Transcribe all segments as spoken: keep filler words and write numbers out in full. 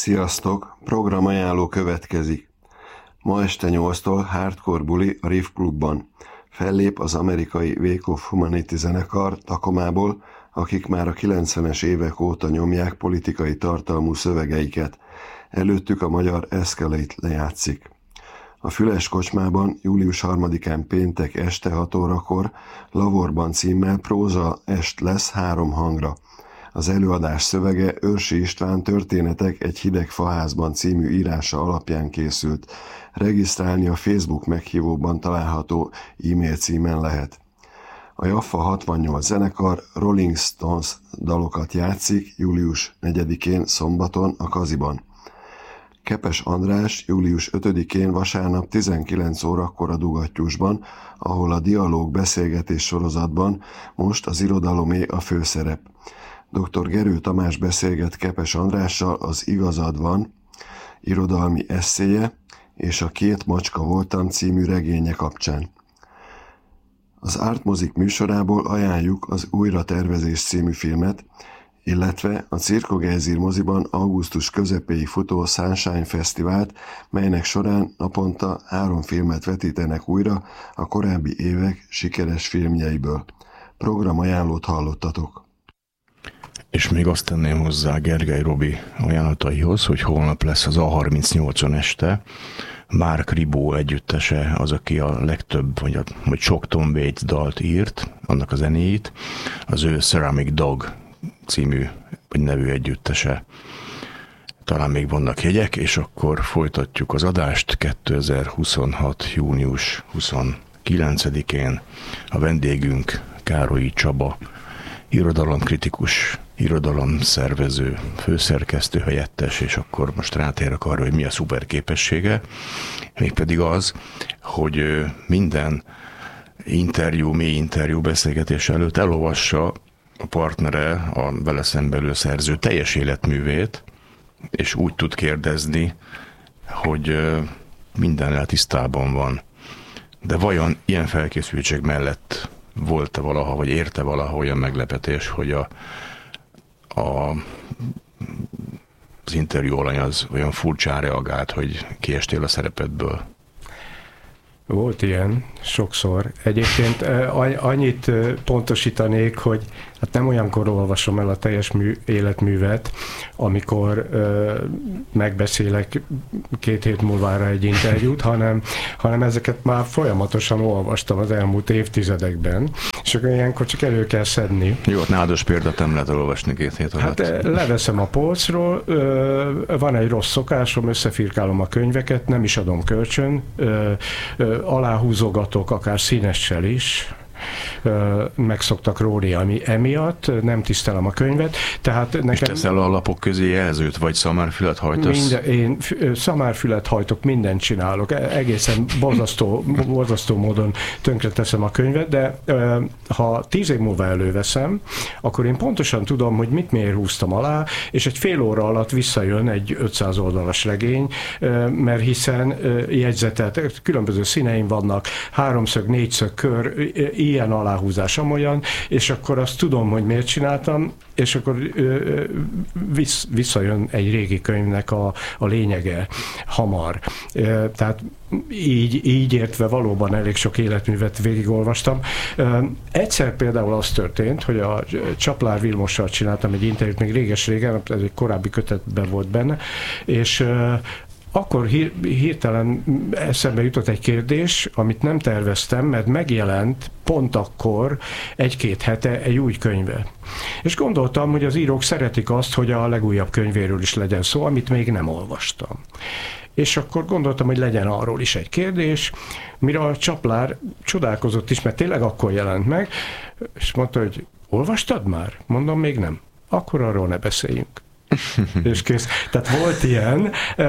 Sziasztok! Programajánló következik. Ma este nyolctól Hardcore Buli a Riff Clubban. Fellép az amerikai Wake of Humanity zenekar Tacomából, akik már a kilencvenes évek óta nyomják politikai tartalmú szövegeiket. Előttük a magyar Escalate lejátszik. A Füles kocsmában július harmadikán péntek este hat órakor Lavorban címmel próza est lesz három hangra. Az előadás szövege Őrsi István Történetek egy hideg faházban című írása alapján készült. Regisztrálni a Facebook meghívóban található e-mail címen lehet. A Jaffa hatvannyolc zenekar Rolling Stones dalokat játszik július negyedikén szombaton a Kaziban. Kepes András július ötödikén vasárnap tizenkilenc órakor a Dugattyúsban, ahol a Dialóg beszélgetés sorozatban most az irodalomé a főszerep. doktor Gerő Tamás beszélget Kepes Andrással az Igazad van irodalmi esszéje és a Két macska voltam című regénye kapcsán. Az Artmozik műsorából ajánljuk az Újratervezés című filmet, illetve a Cirkogelyzír moziban augusztus közepéig futó Sunshine Fesztivált, melynek során naponta három filmet vetítenek újra a korábbi évek sikeres filmjeiből. Programajánlót hallottatok. És még azt tenném hozzá Gergely Robi ajánlataihoz, hogy holnap lesz az á harmincnyolcon este. Mark Ribó együttese az, aki a legtöbb, vagy, a, vagy sok Tom Waits dalt írt, annak a zenéit, az ő Ceramic Dog című, vagy nevű együttese. Talán még vannak jegyek, és akkor folytatjuk az adást kétezer-huszonhat. június huszonkilencedikén. A vendégünk Károlyi Csaba, irodalomkritikus, irodalomszervező, főszerkesztő helyettes, és akkor most rátérek arra, hogy mi a szuper képessége, mégpedig az, hogy minden interjú, mély interjú beszélgetés előtt elolvassa a partnere, a vele szembelő szerző teljes életművét, és úgy tud kérdezni, hogy mindennel tisztában van. De vajon ilyen felkészültség mellett volt-e valaha, vagy érte valaha olyan meglepetés, hogy a, a, az interjú alany az olyan furcsán reagált, hogy kiestél a szerepedből? Volt ilyen, sokszor. Egyébként annyit pontosítanék, hogy hát nem olyankor olvasom el a teljes mű, életművet, amikor ö, megbeszélek két hét múlvára egy interjút, hanem, hanem ezeket már folyamatosan olvastam az elmúlt évtizedekben, és akkor ilyenkor csak elő kell szedni. Jó, nádos példát nem lehet olvasni két hét alatt. Hát leveszem a polcról, ö, van egy rossz szokásom, összefirkálom a könyveket, nem is adom kölcsön, ö, ö, aláhúzogatok akár színessel is, meg szoktak róni, ami emiatt nem tisztelem a könyvet. Tehát nekem... És teszel a lapok közé jelzőt, vagy szamárfület hajtasz? Minden, én szamárfület hajtok, mindent csinálok. Egészen borzasztó, borzasztó módon tönkreteszem a könyvet, de ha tíz év múlva előveszem, akkor én pontosan tudom, hogy mit miért húztam alá, és egy fél óra alatt visszajön egy ötszáz oldalas regény, mert hiszen jegyzetet, különböző színeim vannak, háromszög, négyszög kör, ilyen aláhúzás, amolyan, és akkor azt tudom, hogy miért csináltam, és akkor ö, vissz, visszajön egy régi könyvnek a, a lényege hamar. Ö, tehát így, így értve valóban elég sok életművet végigolvastam. Ö, egyszer például az történt, hogy a Csaplár Vilmossal csináltam egy interjút, még réges-régen, ez egy korábbi kötetben volt benne, és ö, akkor hír, hirtelen eszembe jutott egy kérdés, amit nem terveztem, mert megjelent pont akkor, egy-két hete egy új könyve. És gondoltam, hogy az írók szeretik azt, hogy a legújabb könyvéről is legyen szó, amit még nem olvastam. És akkor gondoltam, hogy legyen arról is egy kérdés, mire a Csaplár csodálkozott is, mert tényleg akkor jelent meg, és mondta, hogy olvastad már? Mondom, még nem. Akkor arról ne beszéljünk. És kész. Tehát volt ilyen,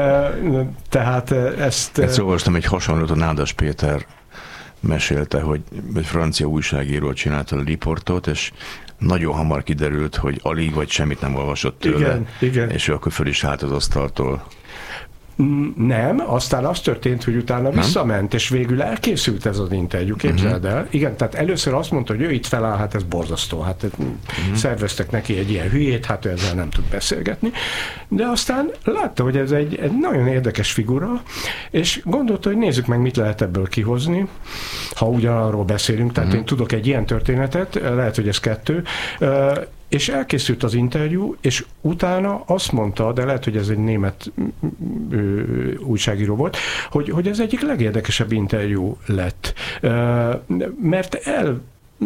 tehát ezt... Ezt olvastam egy hasonlót, a Nádas Péter mesélte, hogy egy francia újságíró csinálta a riportot, és nagyon hamar kiderült, hogy alig vagy semmit nem olvasott tőle, igen, igen. És ő akkor föl is állt az asztaltól. Nem, aztán az történt, hogy utána nem? visszament, és végül elkészült ez az interjú, képzeld el. Igen, tehát először azt mondta, hogy ő itt feláll, hát ez borzasztó, hát uh-huh. szerveztek neki egy ilyen hülyét, hát ő ezzel nem tud beszélgetni, de aztán látta, hogy ez egy, egy nagyon érdekes figura, és gondolta, hogy nézzük meg, mit lehet ebből kihozni, ha ugyanarról beszélünk, tehát uh-huh. én tudok egy ilyen történetet, lehet, hogy ez kettő, és elkészült az interjú, és utána azt mondta, de lehet, hogy ez egy német ö, újságíró volt, hogy, hogy ez egyik legérdekesebb interjú lett. Mert el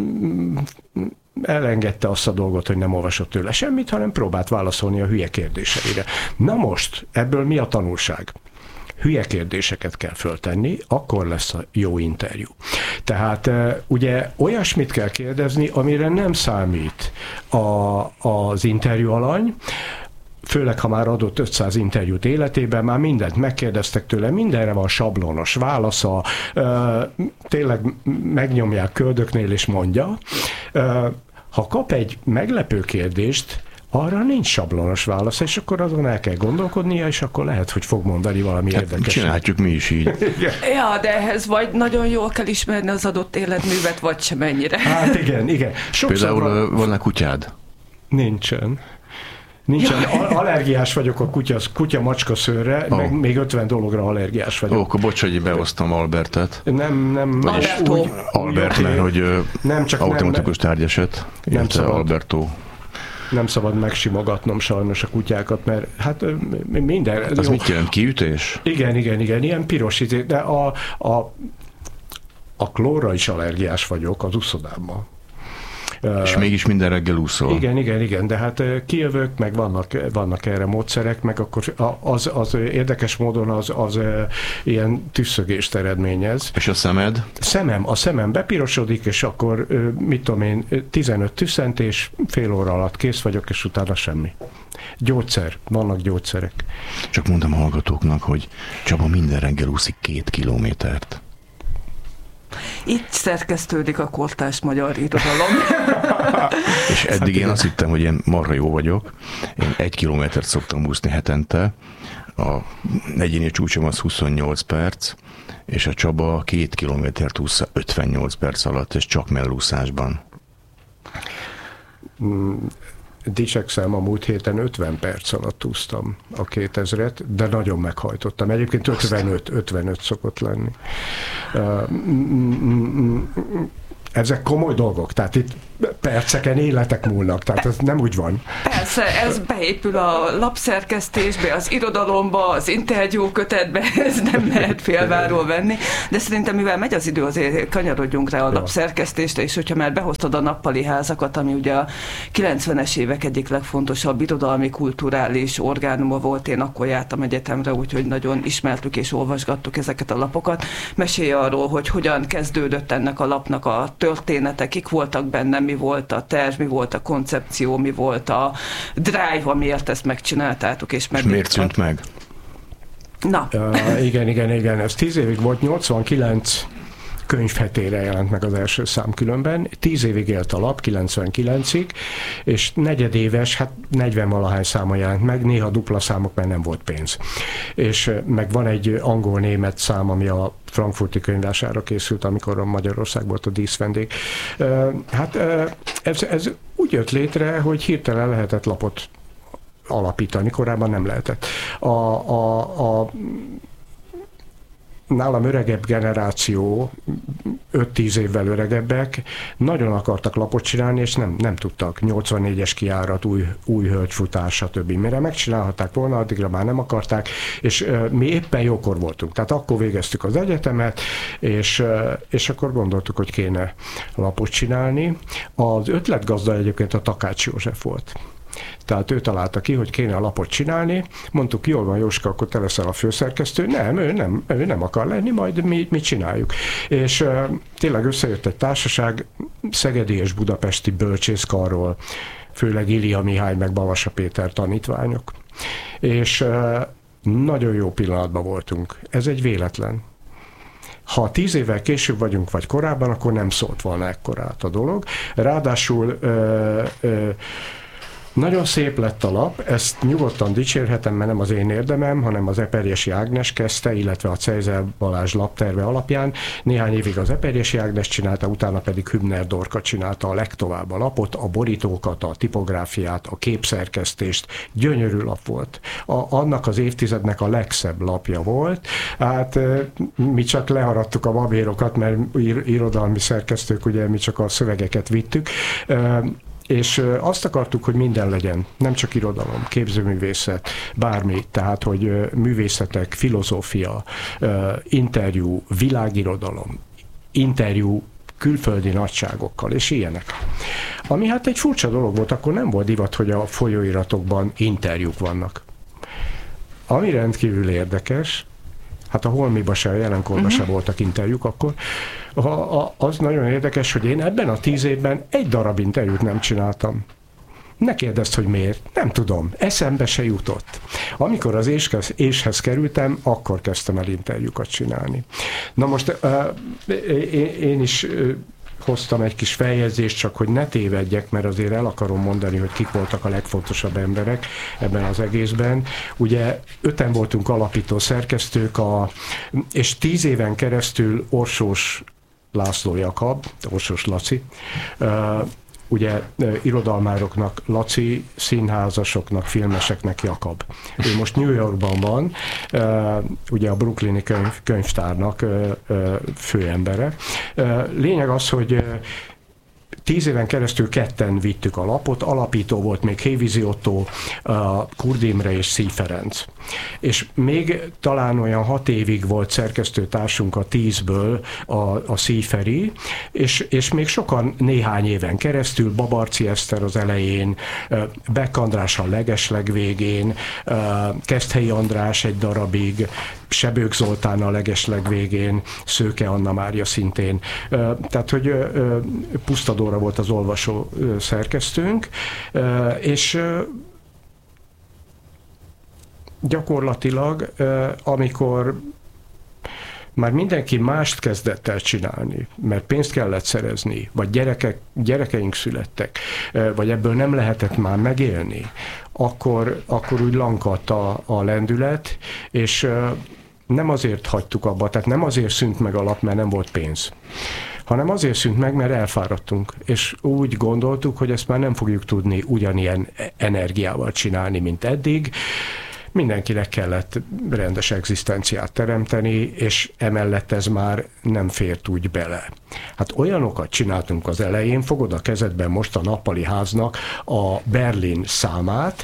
elengedte azt a dolgot, hogy nem olvasott tőle semmit, hanem próbált válaszolni a hülye kérdéseire. Na most, ebből mi a tanulság? Hülye kérdéseket kell föltenni, akkor lesz a jó interjú. Tehát ugye olyasmit kell kérdezni, amire nem számít a, az interjú alany, főleg, ha már adott ötszáz interjút életében, már mindent megkérdeztek tőle, mindenre van sablonos válasza, tényleg megnyomják köldöknél és mondja. Ha kap egy meglepő kérdést, arra nincs sablonos válasz, és akkor azon el kell gondolkodnia, és akkor lehet, hogy fog mondani valami hát érdekes. Csináljuk mi is így. Ja, de ehhez vagy nagyon jól kell ismerni az adott életművet, vagy sem ennyire. Hát igen, igen. Sokszor Például van... van-e kutyád? Nincsen. Nincsen. Allergiás vagyok a kutya, kutya-macska szőrre, oh. meg még ötven dologra allergiás vagyok. Ó, akkor bocs, hogy behoztam Albertet. Nem, nem. Alberto. Úgy, Albert, úgy, mert hogy nem, csak automatikus nem, tárgyeset. Nem szabad. Alberto. Nem szabad megsimogatnom sajnos a kutyákat, mert hát minden... Az jó. Mit jelent? Kiütés? Igen, igen, igen, ilyen piros izé, de a, a, a klórra is allergiás vagyok az úszodában. És uh, mégis minden reggel úszol. Igen, igen, igen, de hát kijövök, meg vannak, vannak erre módszerek, meg akkor az, az érdekes módon az, az ilyen tüsszögést eredményez. És a szemed? Szemem, a szemem bepirosodik, és akkor mit tudom én, tizenöt tüsszentés, fél óra alatt kész vagyok, és utána semmi. Gyógyszer, vannak gyógyszerek. Csak mondom a hallgatóknak, hogy Csaba minden reggel úszik két kilométert. Itt szerkesztődik a kortárs magyar irodalom. És eddig én azt hittem, hogy én marha jó vagyok. Én egy kilométert szoktam úszni hetente. A egyéni csúcsom az huszonnyolc perc, és a Csaba két kilométert ússza ötvennyolc perc alatt, és csak mellúszásban. Mm. Dicsekszem, a múlt héten ötven perc alatt úsztam a kétezret, de nagyon meghajtottam. Egyébként ötvenöt, ötvenöt szokott lenni. Ezek komoly dolgok, tehát itt perceken életek múlnak, tehát ez nem úgy van. Persze, ez beépül a lapszerkesztésbe, az irodalomba, az interjú kötetbe, ez nem lehet félváról venni, de szerintem mivel megy az idő, azért kanyarodjunk rá a lapszerkesztésre, és hogyha már behoztad a nappali házakat, ami ugye a kilencvenes évek egyik legfontosabb irodalmi, kulturális orgánuma volt, én akkor jártam egyetemre, úgyhogy nagyon ismertük és olvasgattuk ezeket a lapokat. Mesélj arról, hogy hogyan kezdődött ennek a lapnak a története, kik voltak benne, mi volt a terv, mi volt a koncepció, mi volt a drive, amiért ezt megcsináltátok, és, és miért szűnt meg? Na. Uh, igen, igen, igen, ez tíz évig volt, nyolcvankilenc könyvhetére jelent meg az első szám különben. Tíz évig élt a lap, kilencvenkilencig, és negyedéves, hát negyven-valahány száma jelent meg, néha dupla számok, mert nem volt pénz. És meg van egy angol-német szám, ami a frankfurti könyvvására készült, amikor a Magyarország volt a díszvendég. Hát ez, ez úgy jött létre, hogy hirtelen lehetett lapot alapítani, korábban nem lehetett. A, a, a nálam öregebb generáció, öt-tíz évvel öregebbek, nagyon akartak lapot csinálni, és nem, nem tudtak. nyolcvannégyes kijárat, új, új hölgyfutás, stb. Mire megcsinálhatták volna, addigra már nem akarták, és uh, mi éppen jókor voltunk. Tehát akkor végeztük az egyetemet, és, uh, és akkor gondoltuk, hogy kéne lapot csinálni. Az ötletgazda egyébként a Takács József volt. Tehát ő találta ki, hogy kéne a lapot csinálni. Mondtuk, jól van, Jóska, akkor te leszel a főszerkesztő. Nem, ő nem, ő nem akar lenni, majd mi, mi csináljuk. És uh, tényleg összejött egy társaság, szegedi és budapesti bölcsészkarról, főleg Ilia Mihály meg Balassa Péter tanítványok. És uh, nagyon jó pillanatban voltunk. Ez egy véletlen. Ha tíz évvel később vagyunk, vagy korábban, akkor nem szólt volna ekkorát a dolog. Ráadásul uh, uh, Nagyon szép lett a lap, ezt nyugodtan dicsérhetem, mert nem az én érdemem, hanem az Eperjesi Ágnes kezdte, illetve a Cejzel Balázs lapterve alapján. Néhány évig az Eperjesi Ágnes csinálta, utána pedig Hübner Dorka csinálta a legtovább a lapot, a borítókat, a tipográfiát, a képszerkesztést. Gyönyörű lap volt. A, annak az évtizednek a legszebb lapja volt. Hát mi csak leharadtuk a babérokat, mert ir- irodalmi szerkesztők, ugye mi csak a szövegeket vittük. És azt akartuk, hogy minden legyen, nem csak irodalom, képzőművészet, bármi, tehát, hogy művészetek, filozófia, interjú, világirodalom, interjú külföldi nagyságokkal, és ilyenek. Ami hát egy furcsa dolog volt, akkor nem volt divat, hogy a folyóiratokban interjúk vannak. Ami rendkívül érdekes, hát a Holmiba se, a Jelenkorban uh-huh. se voltak interjúk akkor. A, a, az nagyon érdekes, hogy én ebben a tíz évben egy darab interjút nem csináltam. Ne kérdezd, hogy miért. Nem tudom. Eszembe se jutott. Amikor az éshez, éshez kerültem, akkor kezdtem el interjúkat csinálni. Na most uh, én, én is uh, hoztam egy kis feljegyzést, csak hogy ne tévedjek, mert azért el akarom mondani, hogy kik voltak a legfontosabb emberek ebben az egészben. Ugye öten voltunk alapító szerkesztők, a, és tíz éven keresztül Orsós László Jakab, Orsós Laci, uh, ugye irodalmároknak Laci, színházasoknak, filmeseknek Jakab. Ő most New Yorkban van, ugye a brooklyni könyv, könyvtárnak főembere. Lényeg az, hogy tíz éven keresztül ketten vittük a lapot, alapító volt még Hévízi Ottó, Kurd Imre és Szí Ferenc. És még talán olyan hat évig volt szerkesztőtársunk a tízből a, a Szí Feri, és, és még sokan néhány éven keresztül, Babarczy Eszter az elején, Beck András a legeslegvégén, Keszthelyi András egy darabig, Sebők Zoltán a legeslegvégén, Szőke Anna Mária szintén. Tehát, hogy Puszta Dóra volt az olvasó szerkesztőnk, és gyakorlatilag, amikor már mindenki mást kezdett el csinálni, mert pénzt kellett szerezni, vagy gyerekek, gyerekeink születtek, vagy ebből nem lehetett már megélni, akkor, akkor úgy lankadt a, a lendület, és nem azért hagytuk abba, tehát nem azért szűnt meg a lap, mert nem volt pénz, hanem azért szűnt meg, mert elfáradtunk, és úgy gondoltuk, hogy ezt már nem fogjuk tudni ugyanilyen energiával csinálni, mint eddig. Mindenkinek kellett rendes egzisztenciát teremteni, és emellett ez már nem fért úgy bele. Hát olyanokat csináltunk az elején, fogod a kezedben most a Nappali Háznak a Berlin számát,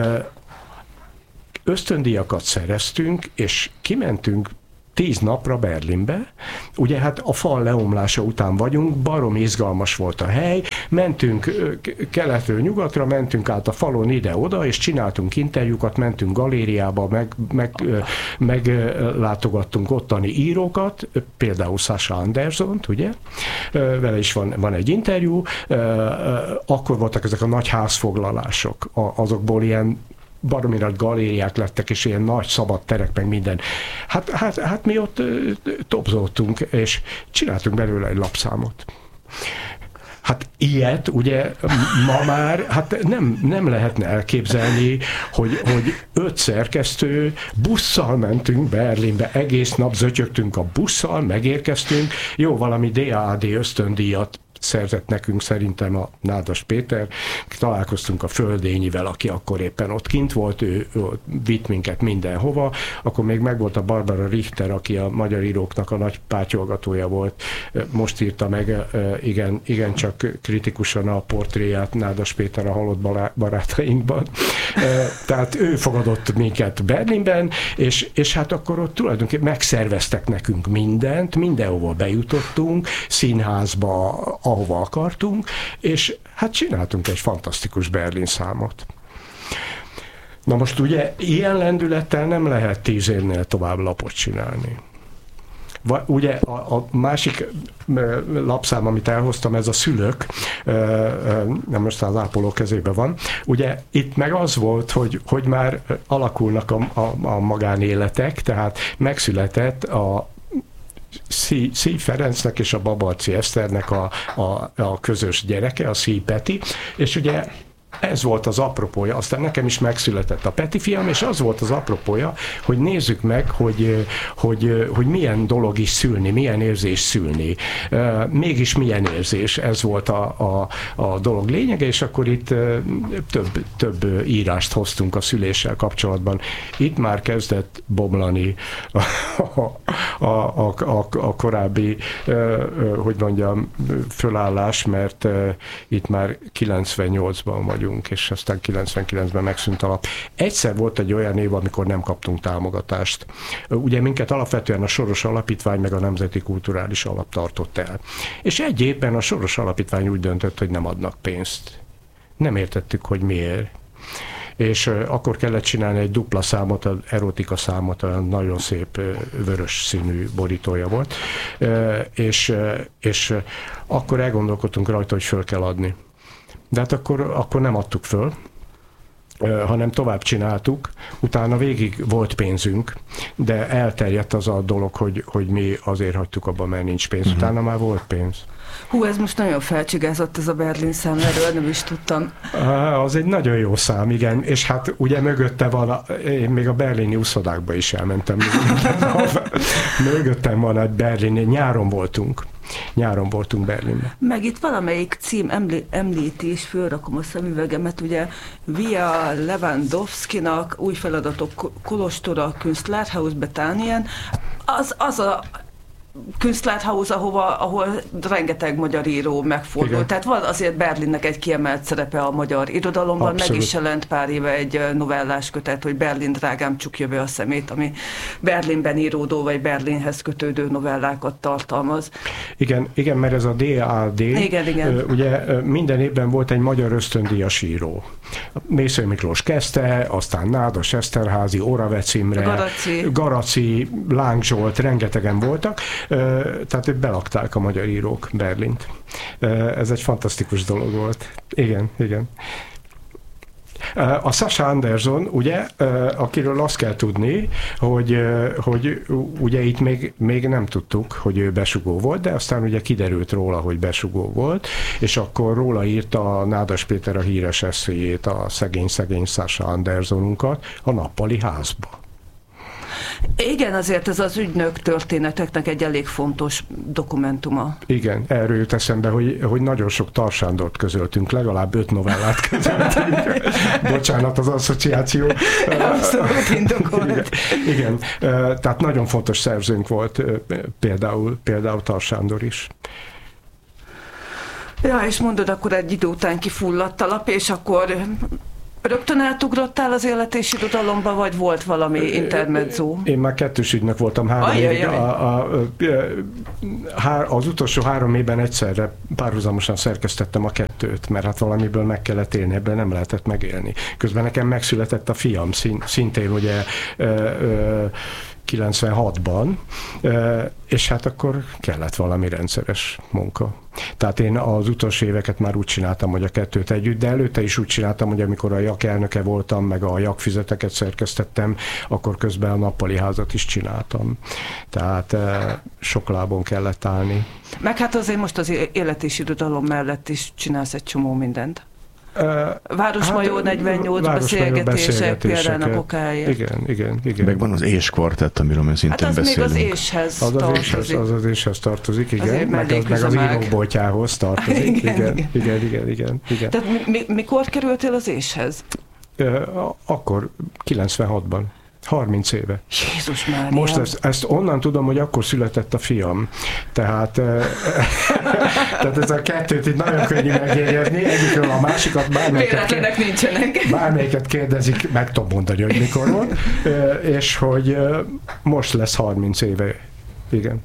ösztöndíjakat szereztünk, és kimentünk tíz napra Berlinbe. Ugye hát a fal leomlása után vagyunk, barom izgalmas volt a hely, mentünk keletről nyugatra, mentünk át a falon ide-oda, és csináltunk interjúkat, mentünk galériába, meg, meg, meg látogattunk ottani írókat, például Sasha Andersont, ugye? Vele is van, van egy interjú. Akkor voltak ezek a nagy házfoglalások, azokból ilyen baromi nagy galériák lettek, és ilyen nagy szabad terek, meg minden. Hát, hát, hát mi ott topzoltunk, és csináltunk belőle egy lapszámot. Hát ilyet, ugye ma már hát nem, nem lehetne elképzelni, hogy, hogy öt szerkesztő, busszal mentünk Berlinbe, egész nap zötyögtünk a busszal, megérkeztünk, jó, valami dé á dé ösztöndíjat szerzett nekünk szerintem a Nádas Péter. Találkoztunk a Földényivel, aki akkor éppen ott kint volt, ő, ő vitt minket mindenhova. Akkor még megvolt a Barbara Richter, aki a magyar íróknak a nagy pátyolgatója volt. Most írta meg igen, igen csak kritikusan a portréját Nádas Péter a halott barátainkban. Tehát ő fogadott minket Berlinben, és, és hát akkor ott tulajdonképpen megszerveztek nekünk mindent, mindenhova bejutottunk, színházba, ahova akartunk, és hát csináltunk egy fantasztikus Berlin számot. Na most ugye ilyen lendülettel nem lehet tíz évnél tovább lapot csinálni. Ugye a, a másik lapszám, amit elhoztam, ez a Szülők, nem most az ápoló kezében van. Ugye itt meg az volt, hogy, hogy már alakulnak a, a, a magánéletek, tehát megszületett a Szí, Szí Ferencnek és a Babarczy Eszternek a, a, a közös gyereke, a Szí Peti, és ugye ez volt az apropója, aztán nekem is megszületett a Peti fiam, és az volt az apropója, hogy nézzük meg, hogy, hogy, hogy milyen dolog is szülni, milyen érzés szülni. Mégis milyen érzés, ez volt a, a, a dolog lényege, és akkor itt több, több írást hoztunk a szüléssel kapcsolatban. Itt már kezdett bomlani a, a, a, a, a korábbi, hogy mondjam, fölállás, mert itt már kilencvennyolcban vagyunk, és aztán kilencvenkilencben megszűnt a lap. Egyszer volt egy olyan év, amikor nem kaptunk támogatást. Ugye minket alapvetően a Soros Alapítvány meg a Nemzeti Kulturális Alap tartott el. És egy évben a Soros Alapítvány úgy döntött, hogy nem adnak pénzt. Nem értettük, hogy miért. És akkor kellett csinálni egy dupla számot, az erotika számot, olyan nagyon szép vörös színű borítója volt, és, és akkor elgondolkodtunk rajta, hogy föl kell adni. De hát akkor, akkor nem adtuk föl, hanem tovább csináltuk, utána végig volt pénzünk, de elterjedt az a dolog, hogy, hogy mi azért hagytuk abba, mert nincs pénz, uh-huh. utána már volt pénz. Hú, ez most nagyon felcsigázott ez a Berlin szám, erről nem is tudtam. Az egy nagyon jó szám, igen, és hát ugye mögötte van, a, én még a berlini úszodákba is elmentem. Mögöttem van egy berlini, nyáron voltunk. Nyáron voltunk Berlinben. Meg itt valamelyik cím emlí- említi, és fölrakom a szemüvegemet, ugye Via Lewandowskinak új feladatok Kolostora Kunstlerhaus Bethanien, az, az a Kunstlerhaus, ahova, ahol rengeteg magyar író megfordult. Igen. Tehát van azért Berlinnek egy kiemelt szerepe a magyar irodalomban. Abszolút. Meg is jelent pár éve egy novellás kötet, hogy Berlin drágám csuk jövő a szemét, ami Berlinben íródó vagy Berlinhez kötődő novellákat tartalmaz. Igen, igen, mert ez a dé á dé, igen, igen. ugye minden évben volt egy magyar ösztöndíjas író. Mészöly Miklós kezdte, aztán Nádas Eszterházy, Oravec Imre, Garaci, Garaci Láng Zsolt, rengetegen voltak. Tehát ők belakták a magyar írók Berlint. Ez egy fantasztikus dolog volt. Igen, igen. A Sasha Anderson, ugye, akiről azt kell tudni, hogy, hogy ugye itt még, még nem tudtuk, hogy ő besugó volt, de aztán ugye kiderült róla, hogy besugó volt, és akkor róla írta a Nádas Péter a híres eszéjét, a szegény-szegény Sasha Andersonunkat a Nappali házba. Igen, azért ez az ügynök történeteknek egy elég fontos dokumentuma. Igen, erről jut eszembe, hogy, hogy nagyon sok Tar Sándort közöltünk, legalább öt novellát közöltünk. Bocsánat az asszociáció. Abszolút indokolt. Igen, igen, tehát nagyon fontos szerzőnk volt például, például Tar Sándor is. Ja, és mondod, akkor egy idő után kifulladt a lap, és akkor rögtön átugrottál az élet és irodalomba, vagy volt valami intermezzo? Én már kettős ügynök voltam három Ajaj, évig. A, a, a, az utolsó három évben egyszerre párhuzamosan szerkesztettem a kettőt, mert hát valamiből meg kellett élni, ebből nem lehetett megélni. Közben nekem megszületett a fiam, szintén ugye ö, ö, kilencvenhatban, és hát akkor kellett valami rendszeres munka. Tehát én az utolsó éveket már úgy csináltam, hogy a kettőt együtt, de előtte is úgy csináltam, hogy amikor a jak elnöke voltam, meg a jak füzeteket szerkesztettem, akkor közben a Nappali házat is csináltam. Tehát sok lábon kellett állni. Meg hát azért most az élet és irodalom mellett is csinálsz egy csomó mindent. Városmajó hát, negyvennyolc beszélgetések például a kokáért. Igen, igen, igen. Meg van az És kvartett, amiről mi szintén hát az beszélünk. még az Éshez az tartozik. Az éshez, az az éshez tartozik, igen. Meg az, meg az írókboltjához tartozik. Igen, igen, igen, igen, igen, igen, igen. Tehát mi, mikor kerültél az Éshez? Akkor, kilencvenhatban. harminc éve. Jézus Mária. Most ezt, ezt onnan tudom, hogy akkor született a fiam. Tehát, tehát ez a kettőt itt nagyon könnyű megjegyezni. Egyikről a másikat bármelyiket, nincsenek. bármelyiket kérdezik, meg tudom mondani, hogy mikor volt. És hogy most lesz harminc éve. Igen.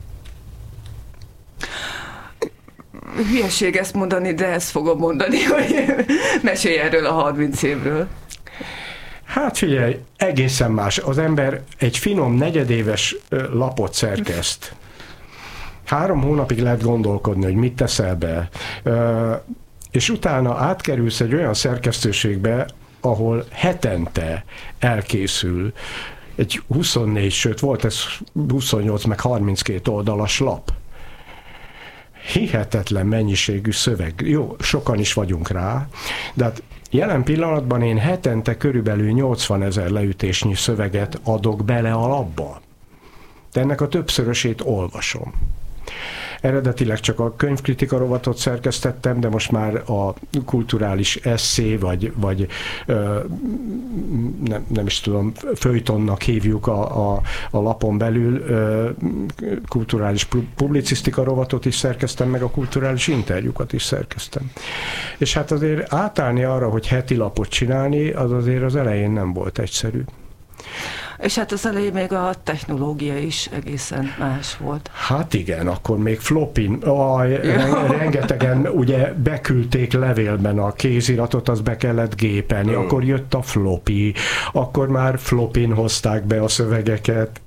Hülyeség ezt mondani, de ezt fogom mondani, hogy mesélj erről a harminc évről. Hát figyelj, egészen más. Az ember egy finom negyedéves lapot szerkeszt. Három hónapig lehet gondolkodni, hogy mit teszel be. És utána átkerülsz egy olyan szerkesztőségbe, ahol hetente elkészül egy huszonnégy, sőt volt ez huszonnyolc meg harminckét oldalas lap. Hihetetlen mennyiségű szöveg. Jó, sokan is vagyunk rá, de hát Jelen pillanatban én hetente körülbelül nyolcvanezer leütésnyi szöveget adok bele a labba. De ennek a többszörösét olvasom. Eredetileg csak a könyvkritika rovatot szerkesztettem, de most már a kulturális esszé, vagy, vagy ö, nem, nem is tudom, feuilletonnak hívjuk a, a, a lapon belül, ö, kulturális publicisztika rovatot is szerkeztem, meg a kulturális interjúkat is szerkeztem. És hát azért átállni arra, hogy heti lapot csinálni, az azért az elején nem volt egyszerű. És hát az elején még a technológia is egészen más volt. Hát igen, akkor még flopin, aj, rengetegen ugye beküldték levélben a kéziratot, az be kellett gépelni, oh. Akkor jött a floppy, akkor már flopin hozták be a szövegeket.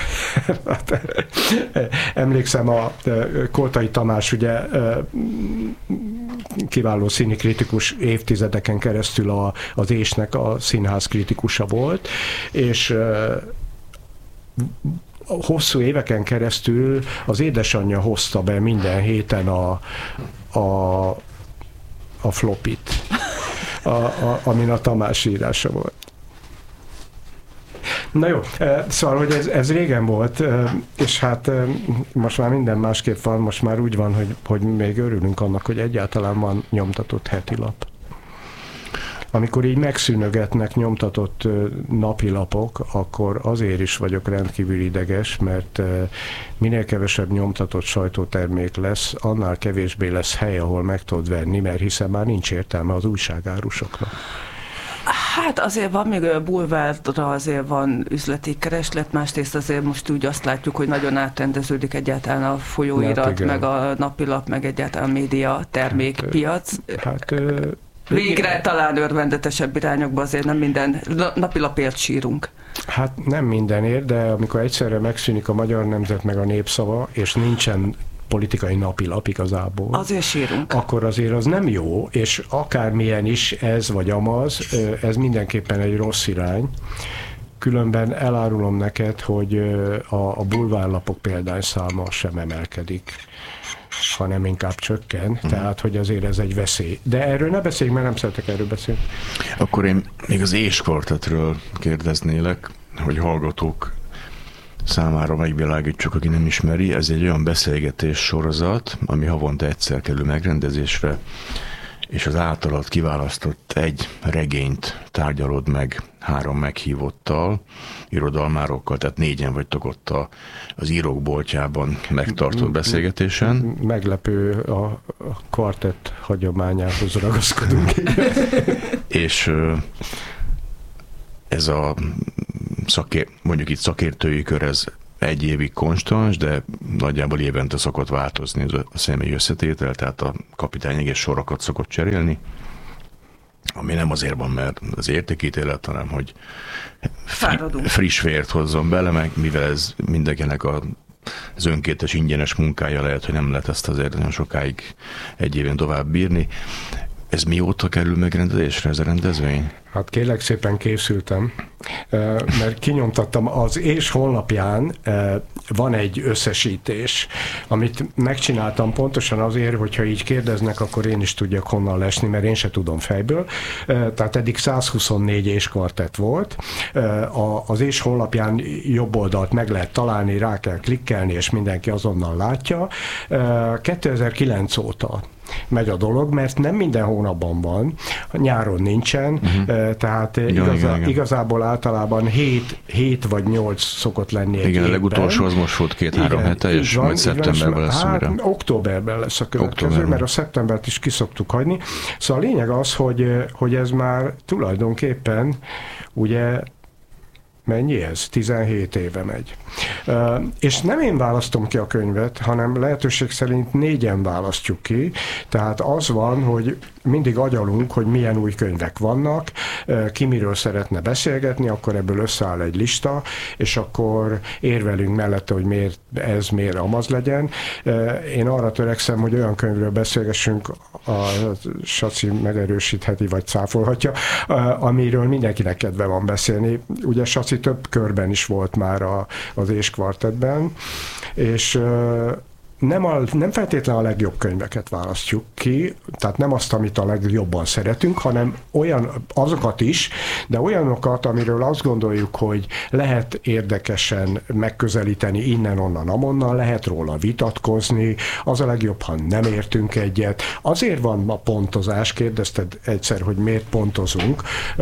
Emlékszem, a Koltai Tamás ugye kiváló színikritikus, évtizedeken keresztül a, az Ésnek a színház kritikusa volt, és hosszú éveken keresztül az édesanyja hozta be minden héten a, a, a flopit, a, a, amin a Tamás írása volt. Na jó, szóval, hogy ez, ez régen volt, és hát most már minden másképp van, most már úgy van, hogy, hogy még örülünk annak, hogy egyáltalán van nyomtatott heti lap. Amikor így megszűnögetnek nyomtatott napilapok, akkor azért is vagyok rendkívül ideges, mert minél kevesebb nyomtatott sajtótermék lesz, annál kevésbé lesz hely, ahol meg tudod venni, mert hiszen már nincs értelme az újságárusoknak. Hát azért van még a bulvárra, azért van üzleti kereslet, másrészt azért most úgy azt látjuk, hogy nagyon átrendeződik egyáltalán a folyóirat, meg a napilap, meg egyáltalán a média termékpiac. Hát, hát végre talán örvendetesebb irányokba, azért nem minden napilapért sírunk. Hát nem mindenért, de amikor egyszerre megszűnik a Magyar Nemzet meg a Népszava, és nincsen politikai napilap igazából. Azért sírunk. Akkor azért az nem jó, és akármilyen is ez vagy amaz, ez mindenképpen egy rossz irány. Különben elárulom neked, hogy a, a bulvárlapok példányszáma sem emelkedik, hanem inkább csökken, mm. tehát hogy azért ez egy veszély. De erről ne beszéljünk, mert nem szeretek erről beszélni. Akkor én még az És Kvartettről kérdeznélek, hogy hallgatók számára megvilágítsuk, aki nem ismeri. Ez egy olyan beszélgetés sorozat, ami havonta egyszer kerül megrendezésre, és az általad kiválasztott egy regényt tárgyalod meg három meghívottal, irodalmárokkal, tehát négyen vagytok ott a, az írók boltjában megtartott beszélgetésen. Meglepő, a kvartett hagyományához ragaszkodunk. És ez a szakér, mondjuk itt szakértői kör, ez egy évig konstans, de nagyjából évente szokott változni a személyi összetétel, tehát a kapitány egész sorokat szokott cserélni, ami nem azért van, mert az értékítélet, hanem hogy fri- friss vért hozzon bele, meg mivel ez mindenkinek a az önkéntes ingyenes munkája, lehet, hogy nem lehet ezt azért nagyon sokáig egy éven tovább bírni. Ez mióta kerül megrendezésre, ez a rendezvény? Hát kérlek szépen készültem, mert kinyomtattam az És honlapján van egy összesítés, amit megcsináltam pontosan azért, hogyha így kérdeznek, akkor én is tudjak honnan lesni, mert én se tudom fejből. Tehát eddig száz huszonnégy És Kvartett volt. Az És honlapján jobb oldalt meg lehet találni, rá kell klikkelni, és mindenki azonnal látja. kétezer-kilenc óta megy a dolog, mert nem minden hónapban van, nyáron nincsen, uh-huh. tehát igen, igazá, igen, igen. igazából általában hét vagy nyolc szokott lenni egy igen, évben. A legutolsó az most volt két-három hete, és van, majd szeptemberben lesz hát, újra. Októberben lesz a következő, októberben. Mert a szeptembert is kiszoktuk hagyni. Szóval a lényeg az, hogy, hogy ez már tulajdonképpen ugye mennyi ez? tizenhét éve megy. Uh, és nem én választom ki a könyvet, hanem lehetőség szerint négyen választjuk ki. Tehát az van, hogy mindig agyalunk, hogy milyen új könyvek vannak, uh, ki miről szeretne beszélgetni, akkor ebből összeáll egy lista, és akkor érvelünk mellette, hogy miért ez, miért amaz legyen. Uh, én arra törekszem, hogy olyan könyvről beszélgessünk, a Saci megerősítheti, vagy cáfolhatja, uh, amiről mindenkinek kedve van beszélni. Ugye Saci több körben is volt már a, az És Kvartettben, és nem, a, nem feltétlenül a legjobb könyveket választjuk ki, tehát nem azt, amit a legjobban szeretünk, hanem olyan, azokat is, de olyanokat, amiről azt gondoljuk, hogy lehet érdekesen megközelíteni innen-onnan, amonnan, lehet róla vitatkozni, az a legjobb, ha nem értünk egyet. Azért van a pontozás, kérdezted egyszer, hogy miért pontozunk.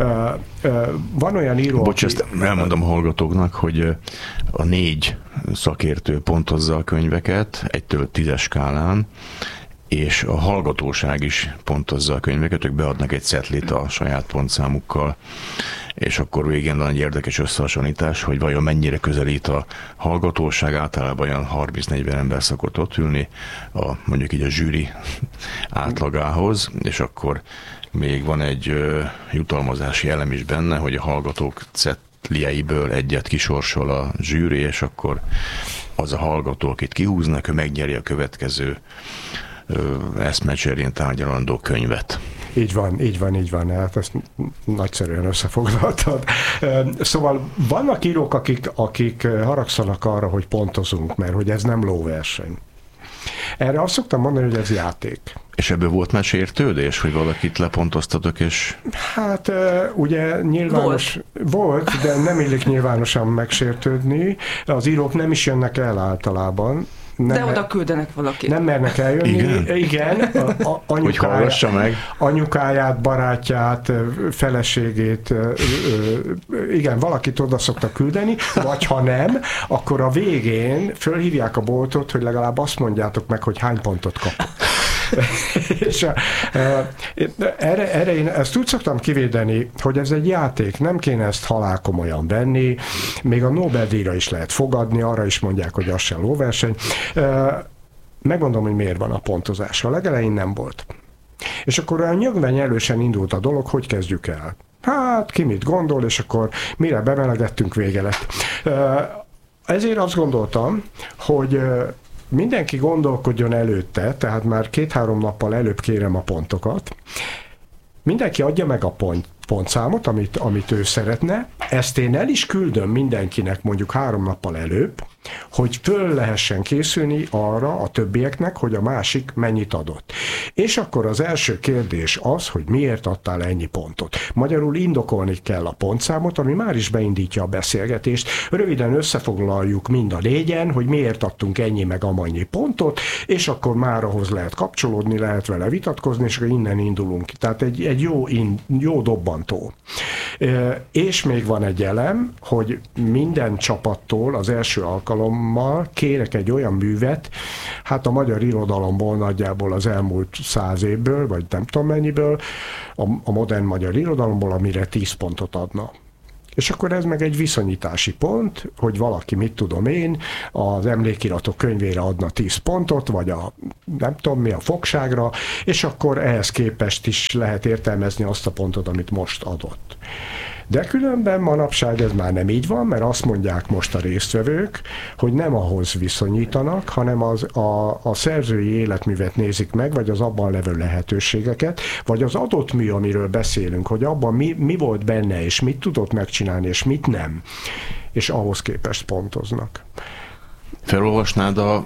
Van olyan író... Bocs, aki... ezt elmondom a hallgatóknak, hogy a négy szakértő pontozza a könyveket, egytől tízes skálán, és a hallgatóság is pontozza a könyveket, ők beadnak egy szetlit a saját pontszámukkal, és akkor végén van egy érdekes összehasonlítás, hogy vajon mennyire közelít a hallgatóság, általában olyan harminc-negyven ember szokott ott ülni, a, mondjuk így a zsűri átlagához, és akkor még van egy ö, jutalmazási elem is benne, hogy a hallgatók szetlijeiből egyet kisorsol a zsűri, és akkor az a hallgató, akit kihúznak, ő megnyeri a következő eszmecserén tárgyalandó könyvet. Így van, így van, így van. Hát ezt nagyszerűen összefoglaltad. Szóval vannak írók, akik, akik haragszanak arra, hogy pontozunk, mert hogy ez nem lóverseny. Erre azt szoktam mondani, hogy ez játék. És ebből volt már sértődés, hogy valakit lepontoztatok, és... Hát ugye nyilvános... Volt. Volt, de nem illik nyilvánosan megsértődni. Az írók nem is jönnek el általában. Nem, de oda küldenek valakit. Nem mernek eljönni. Igen? Igen. A, a, anyukáját, meg. anyukáját, barátját, feleségét, igen, valakit oda szoktak küldeni, vagy ha nem, akkor a végén fölhívják a boltot, hogy legalább azt mondjátok meg, hogy hány pontot kapok. És a, erre, erre én ezt úgy szoktam kivédeni, hogy ez egy játék, nem kéne ezt halálkomolyan venni, még a Nobel-díjra is lehet fogadni, arra is mondják, hogy az sem lóverseny. Megmondom, hogy miért van a pontozás. A legelején nem volt. És akkor olyan nyögvenyelősen indult a dolog, hogy kezdjük el. Hát, ki mit gondol, és akkor mire bemelegettünk, vége lett. Ezért azt gondoltam, hogy mindenki gondolkodjon előtte, tehát már két-három nappal előbb kérem a pontokat. Mindenki adja meg a pont, pontszámot, amit, amit ő szeretne. Ezt én el is küldöm mindenkinek mondjuk három nappal előbb, hogy föl lehessen készülni arra a többieknek, hogy a másik mennyit adott. És akkor az első kérdés az, hogy miért adtál ennyi pontot. Magyarul indokolni kell a pontszámot, ami már is beindítja a beszélgetést. Röviden összefoglaljuk mind a négyen, hogy miért adtunk ennyi meg amannyi pontot, és akkor már ahhoz lehet kapcsolódni, lehet vele vitatkozni, és akkor innen indulunk. Tehát egy, egy jó, in, jó dobbantó. És még van egy elem, hogy minden csapattól az első alkalommal kérek egy olyan művet, hát a magyar irodalomból nagyjából az elmúlt száz évből, vagy nem tudom mennyiből, a, a modern magyar irodalomból, amire tíz pontot adna. És akkor ez meg egy viszonyítási pont, hogy valaki, mit tudom én, az emlékiratok könyvére adna tíz pontot, vagy a nem tudom mi, a fogságra, és akkor ehhez képest is lehet értelmezni azt a pontot, amit most adott. De különben manapság ez már nem így van, mert azt mondják most a résztvevők, hogy nem ahhoz viszonyítanak, hanem az, a, a szerzői életművet nézik meg, vagy az abban levő lehetőségeket, vagy az adott mű, amiről beszélünk, hogy abban mi, mi volt benne, és mit tudott megcsinálni, és mit nem, és ahhoz képest pontoznak. Felolvasnád a,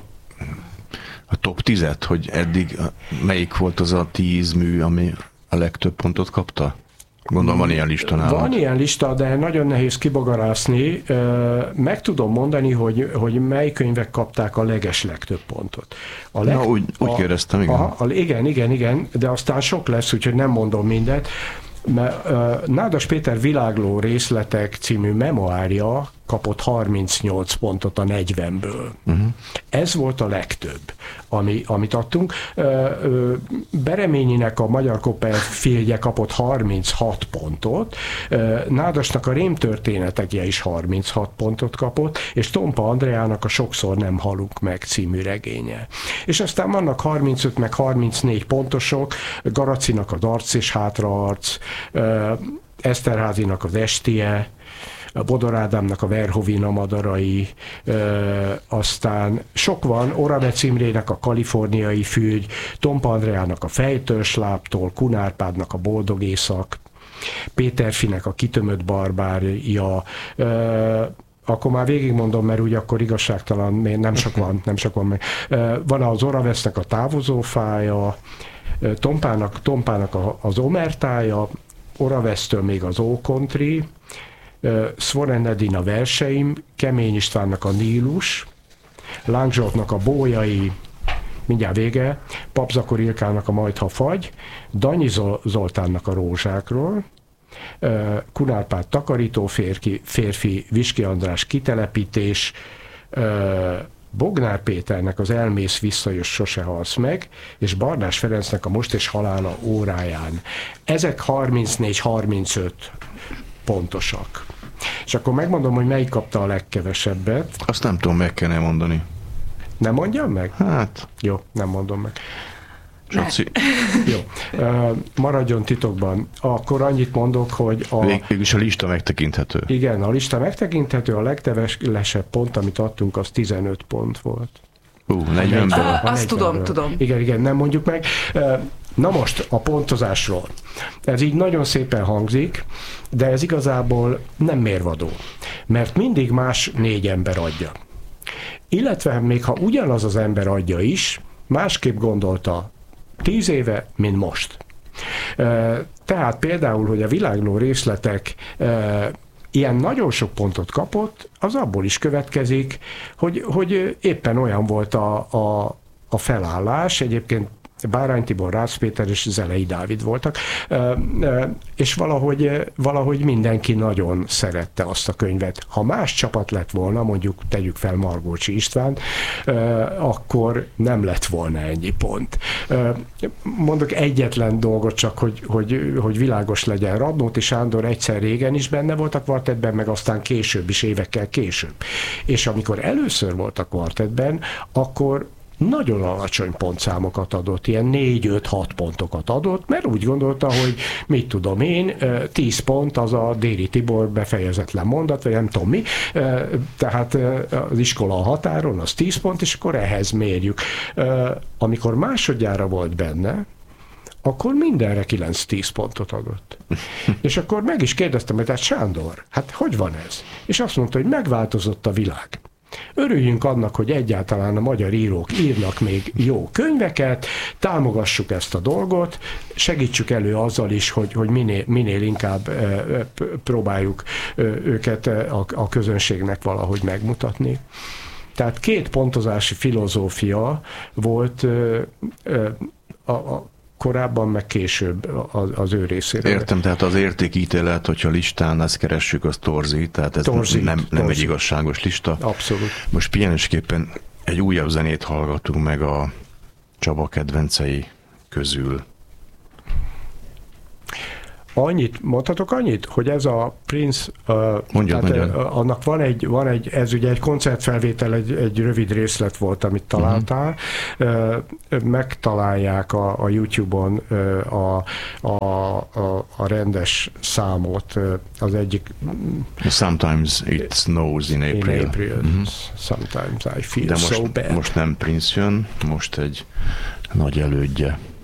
a top tízet, hogy eddig melyik volt az a tíz mű, ami a legtöbb pontot kapta? Gondolom, van ilyen lista nálad. Van ilyen lista, de nagyon nehéz kibogarászni. Meg tudom mondani, hogy, hogy mely könyvek kapták a leges legtöbb pontot. A leg, Na, úgy, úgy a, kérdeztem, igen. A, a, igen, igen, igen, de aztán sok lesz, úgyhogy nem mondom mindet. Mert, uh, Nádas Péter Világló részletek című memoárja kapott harmincnyolc pontot a negyvenből. Uh-huh. Ez volt a legtöbb, ami, amit adtunk. Uh, uh, Bereményinek a Magyar Copperfieldje kapott harminchat pontot, uh, Nádasnak a Rémtörténetekje is harminchat pontot kapott, és Tompa Andreának a Sokszor nem halunk meg című regénye. És aztán vannak harmincöt meg harmincnégy pontosok, Garacinak az Arc és Hátraarc, uh, Eszterházynak az Estie, a Bodor Ádámnak a Verhovina madarai, ö, aztán sok van, Oravec Imrének a Kaliforniai fügy, Tompa Andreának a Fejtörsláptól, Kun Árpádnak a Boldog éjszak, Péter Finek a Kitömött barbárja, ö, akkor már végigmondom, mert úgy akkor igazságtalan, nem sok van, nem sok van meg. Van az Oravesznek a távozó fája, Tompának, Tompának az Omertája, Oravesztől még az Ó-Country, Swan Edin a Verseim, Kemény Istvánnak a Nílus, Láng Zsoltnak a Bójai, mindjárt vége, Papzakor Ilkának a Majd, ha fagy, Danyi Zoltánnak a Rózsákról, Kunárpát takarító férfi, férfi, Viski András kitelepítés, Bognár Péternek az Elmész visszajössz, sose halsz meg, és Barnás Ferencnek a Most és halála óráján. Ezek harmincnégy harmincöt pontosak. És akkor megmondom, hogy melyik kapta a legkevesebbet. Azt nem tudom, meg kellene mondani. Nem mondjam meg? Hát. Jó, nem mondom meg. Saci. Jó, uh, maradjon titokban. Akkor annyit mondok, hogy a... Végülis a lista megtekinthető. Igen, a lista megtekinthető, a legkevesebb pont, amit adtunk, az tizenöt pont volt. Ú, uh, negyvenből. Azt tudom, tudom. Igen, igen, nem mondjuk meg. Uh, na most a pontozásról. Ez így nagyon szépen hangzik, de ez igazából nem mérvadó. Mert mindig más négy ember adja. Illetve még ha ugyanaz az ember adja is, másképp gondolta tíz éve, mint most. Tehát például, hogy a világló részletek ilyen nagyon sok pontot kapott, az abból is következik, hogy, hogy éppen olyan volt a, a, a felállás, egyébként Bárány Tibor, Rácz Péter és Zelei Dávid voltak, és valahogy, valahogy mindenki nagyon szerette azt a könyvet. Ha más csapat lett volna, mondjuk tegyük fel Margócsi István, akkor nem lett volna ennyi pont. Mondok egyetlen dolgot csak, hogy, hogy, hogy világos legyen. Radnóti Sándor egyszer régen is benne volt a kvartettben, meg aztán később is, évekkel később. És amikor először volt a kvartettben, akkor nagyon alacsony pontszámokat adott, ilyen négy öt hat pontokat adott, mert úgy gondolta, hogy mit tudom én, tíz pont az a Déri Tibor befejezetlen mondat, vagy nem tudom mi, tehát az iskola a határon, az tíz pont, és akkor ehhez mérjük. Amikor másodjára volt benne, akkor mindenre kilenc-tíz pontot adott. És akkor meg is kérdeztem, hogy hát Sándor, hát hogy van ez? És azt mondta, hogy megváltozott a világ. Örüljünk annak, hogy egyáltalán a magyar írók írnak még jó könyveket, támogassuk ezt a dolgot, segítsük elő azzal is, hogy, hogy minél, minél inkább e, próbáljuk e, őket a, a közönségnek valahogy megmutatni. Tehát két pontozási filozófia volt e, e, a, a korábban, meg később az, az ő részéről. Értem, tehát az értékítélet, hogyha listán ezt keressük, az torzít, tehát ez torzít, nem, nem torzít. Egy igazságos lista. Abszolút. Most pihenésképpen egy újabb zenét hallgatunk meg a Csaba kedvencei közül. Annyit, mondhatok annyit, hogy ez a Prince, Mondjad, tehát annak van egy, van egy, ez ugye egy koncertfelvétel, egy, egy rövid részlet volt, amit találtál, uh-huh. Megtalálják a, a YouTube-on a, a, a, a rendes számot, az egyik... Sometimes it snows in April. In April. Uh-huh. Sometimes I feel De most, so bad. most nem Prince jön, most egy nagy elődje.